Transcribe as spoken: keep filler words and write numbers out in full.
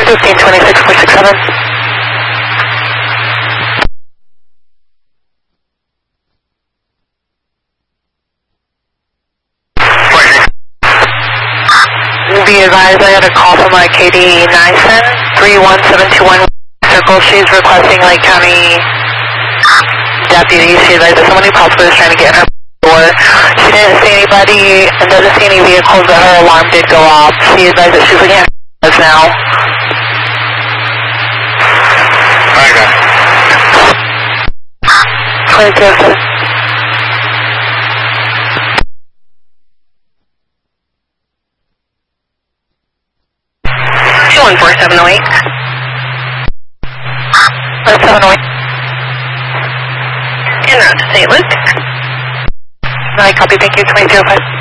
fifteen twenty-six four six seven. Be advised, I had a call from my K D Nyson, three one seven two one Circle. She's requesting Lake County deputies. She advised that someone who possibly was trying to get in her door. She didn't see anybody and doesn't see any vehicles, but her alarm did go off. She advised that she's looking at us now. Okay. twenty-two. one four seven oh eight. seven oh eight. En route to Saint Luke. I copy, thank you, twenty-two oh five.